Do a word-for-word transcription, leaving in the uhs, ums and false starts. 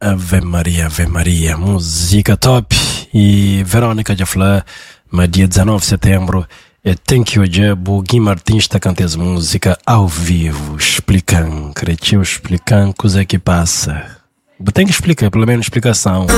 Ave Maria, Ave Maria, música top. E Verônica já falou, mas dia dezenove de setembro, é Thank You Jebo, Gui Martins está cantando música ao vivo, explicando, cretinho explicando o que é que passa. Tem que explicar, pelo menos explicação.